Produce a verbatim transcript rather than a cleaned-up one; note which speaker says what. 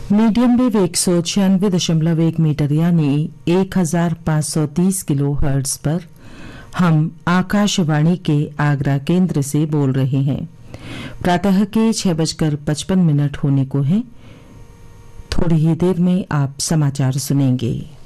Speaker 1: Medium wave एक सौ छियानवे दशमलव एक मीटर यानी एक हजार पाँच सौ तीस किलो हर्ट्ज पर हम आकाशवाणी के आगरा केंद्र से बोल रहे हैं। प्रातः के छह बजकर पचपन मिनट होने को हैं। थोड़ी ही देर में आप समाचार सुनेंगे।